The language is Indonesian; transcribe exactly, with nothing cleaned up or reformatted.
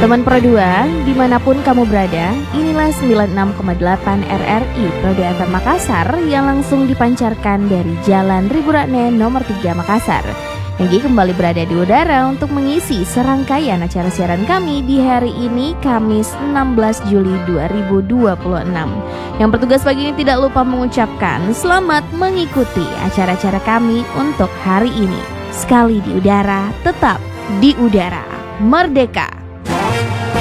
Teman Pro dua, dimanapun kamu berada, inilah sembilan puluh enam koma delapan R R I Pro dua F M Makassar yang langsung dipancarkan dari Jalan Ribu Rakne nomor tiga Makassar. Yang kembali berada di udara untuk mengisi serangkaian acara siaran kami di hari ini, Kamis enam belas Juli dua ribu dua puluh enam. Yang bertugas pagi ini tidak lupa mengucapkan selamat mengikuti acara-acara kami untuk hari ini. Sekali di udara, tetap di udara. Merdeka!